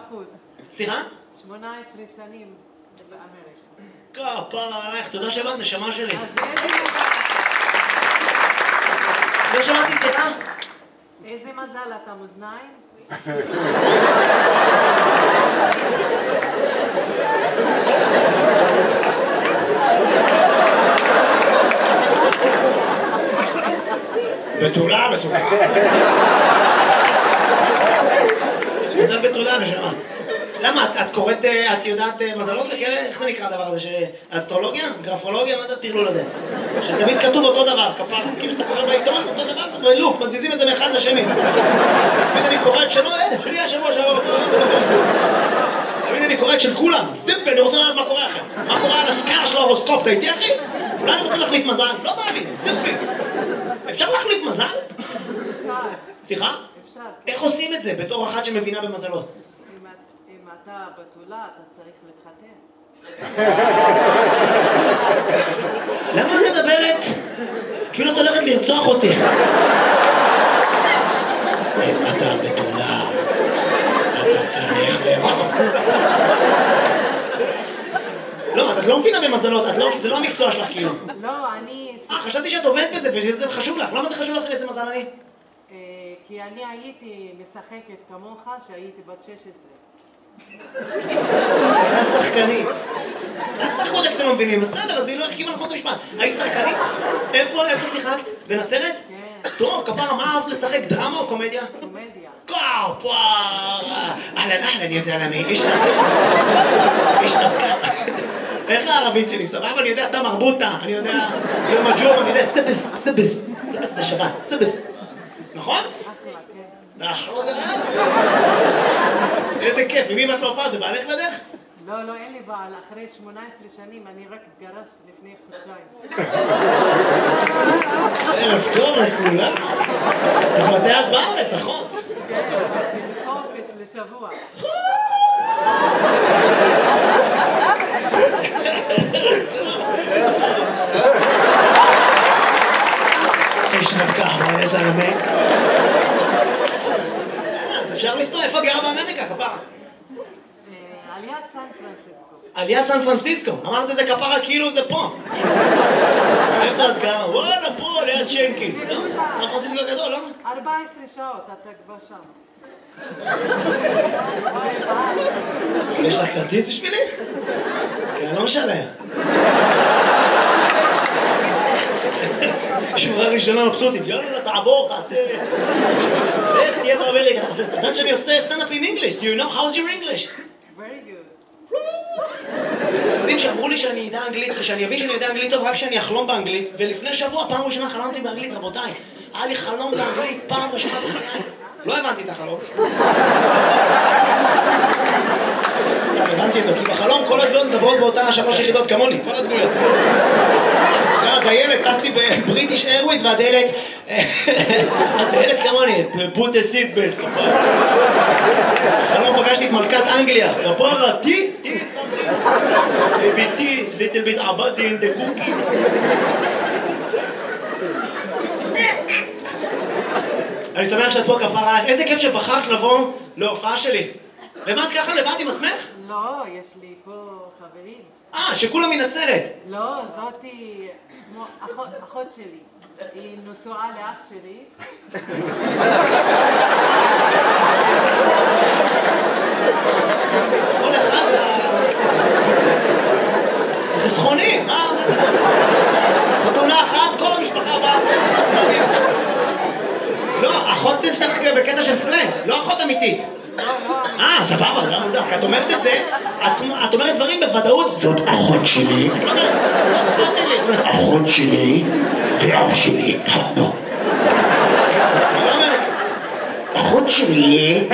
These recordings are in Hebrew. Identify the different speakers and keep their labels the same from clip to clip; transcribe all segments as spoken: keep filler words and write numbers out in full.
Speaker 1: בחוץ.
Speaker 2: סליחה?
Speaker 1: שמונה עשרה שנים באמריקה.
Speaker 2: כפרה עלייך, תודה שבאת, נשמה שלי.
Speaker 1: אז איזה מזל.
Speaker 2: לא שמעתי, סליחה?
Speaker 1: איזה מזל, אתה מאזניים?
Speaker 2: בתולה, בתולה. מזל בתולה, נשמה. למה? את, את קוראת, את יודעת מזלות וכאלה? איך זה נקרא הדבר הזה? אסטרולוגיה? גרפולוגיה? מה זה הטרלול הזה? שתמיד כתוב אותו דבר, כפר. כאילו שאתה קורא בעיתון, אותו דבר, בלופ, מזיזים את זה מאחד לשני. תמיד אני קורא את שלו, אה, שלי השבוע שעבר אותו. תמיד אני קורא את של כולם. זיפ, אני רוצה לדעת מה קורה אחר. מה קורה על הסקאלה של ההורוסקופ, אתה איתי אחי? אולי אני רוצה להחליף מזל? לא בא לי, זיפ. אפשר להחליף מזל?
Speaker 1: אפשר.
Speaker 2: סליחה?
Speaker 1: אפשר.
Speaker 2: איך עושים את זה בתור אחת שמבינה במזלות?
Speaker 1: אם, אם אתה בתולה, אתה צריך להתחתן.
Speaker 2: למה את מדברת? כאילו את הולכת לרצוח אותי. אם אתה בתולה, אתה צריך לאכול. לא, את לא מבינה במזלות, את לא, זה לא המקצוע שלך כאילו.
Speaker 1: לא, אני...
Speaker 2: אה, חשבתי שאת עובדת בזה וזה חשוב לך. למה זה חשוב לך איזה מזל אני?
Speaker 1: אה, כי אני הייתי משחקת כמוך שהייתי בת שש עשרה.
Speaker 2: הייתה שחקנית. את שחקות איך אתם לא מבינים, אז בסדר, אז היא לא החכימה נכון את המשפט. היית שחקנית? איפה, איפה שיחקת? בנצרת?
Speaker 1: כן.
Speaker 2: טוב, כפרה, מה אהבת לשחק? דרמה או קומדיה?
Speaker 1: קומדיה.
Speaker 2: כפרה! אהלן אהלן, יא זלמי, איש נבקה. איש נבקה. איך הערבית שלי? סבבה? אני יודע, אתה מרבוטה, אני יודע, ג'ום הג'ום, אני יודע, סבס, סבס, סבס זה שבת, סבס. נכון?
Speaker 1: אחלה, כן.
Speaker 2: נכון, איזה כיף, ומי ואת לא הופעה? זה בעלך לדרך?
Speaker 1: לא, לא, אין לי בעל. אחרי שמונה עשרה שנים אני רק התגרשת לפני חודשיים.
Speaker 2: ערב טוב לכולם. את מתי את בארץ, אחות?
Speaker 1: כן, חופש לשבוע.
Speaker 2: איש נבקה, מה איזה זלמי? אז אפשר לסתור, איפה את גרה באמריקה, כפרה?
Speaker 1: על יד סן פרנסיסקו.
Speaker 2: על יד סן פרנסיסקו, אמרת את זה כפרה כאילו זה פה. איפה את גרה? וואלה, פה, ליד שנקין. לא? סן פרנסיסקו גדול, לא?
Speaker 1: ארבע עשרה שעות, אתה כבר שם.
Speaker 2: יש לך כרטיס בשבילי? כי אני לא משלם. שורה ראשונה מבסוטית, יאללה, תעבור, תעשה... איך תהיה באמריקה, תעשה סטנדאפ. יודעת שאני עושה סטנדאפ in English. Do you know? How's your English?
Speaker 1: Very good.
Speaker 2: אתם יודעים שאמרו לי שאני אדע אנגלית, שאני אבין שאני יודע אנגלית טוב רק שאני אחלום באנגלית, ולפני שבוע, פעם ראשונה חלמתי באנגלית, רבותיי. היה לי חלום באנגלית, פעם ראשונה בחיי. לא הבנתי את החלום. סתם, הבנתי אותו, כי בחלום כל הדמויות מדברות באותה שלוש יחידות כמוני, כל הדמויות. הדיילת, טסתי בבריטיש איירווייז והדיילת... הדיילת כמוני, put a seat belt. בחלום פגשתי את מלכת אנגליה, כפרה, טי, טי, ביתי, little bit עבדתי in the cookie. אני שמח שאת פה כפרה עלייך, איזה כיף שבחרת לבוא להופעה שלי. ומה את ככה לבד עם עצמך?
Speaker 1: לא, יש לי פה חברים.
Speaker 2: אה, שכולם מנצרת.
Speaker 1: לא, זאתי כמו אחות, אחות שלי. היא נשואה לאח שלי.
Speaker 2: כל אחד חסכוני, מה? חתונה אחת, כל המשפחה באה. לא, אחות שלך בקטע של סלנג, לא אחות אמיתית. אה, סבבה, זה מוזר, כי את אומרת את זה, את אומרת דברים בוודאות. זאת אחות שלי. את לא אומרת, זאת אחות שלי. את אומרת, אחות שלי ואח שלי התחתנו. אני לא אומרת, אחות שלי.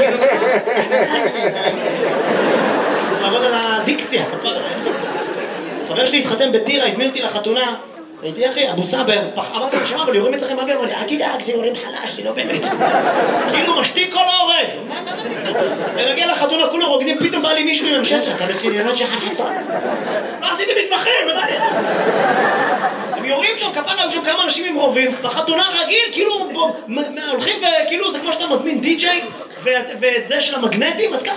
Speaker 2: צריך לעבוד על הדיקציה. חבר שלי התחתן בטירה, הזמין אותי לחתונה. הייתי אחי, אבו סאבר, אמרתי לו, שמע, אבל יורים אצלכם באוויר, אמר לי, אל תדאג, זה יורים חלש, זה לא באמת. כאילו משתיק כל ההורג. מה זה? אני מגיע לחתונה, כולם רוקדים, פתאום בא לי מישהו עם אם שש עשרה, אתה לציניונות של חסון. לא עשיתי מתמחים, מה זה? הם יורים שם, כפרה, היו שם כמה אנשים עם רובים, בחתונה רגיל, כאילו, הולכים וכאילו, זה כמו שאתה מזמין די-ג'יי, ואת זה של המגנטים, אז ככה.